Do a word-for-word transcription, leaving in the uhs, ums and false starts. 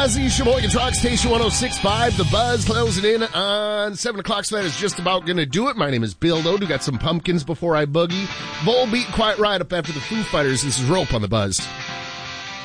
Ozzy, Sheboygan Truck Station one oh six point five. The Buzz closing in on seven o'clock, so that is just about going to do it. My name is Bill Dode. We got some pumpkins before I boogie. Volbeat, Quiet Ride up after the Foo Fighters. This is Rope on The Buzz.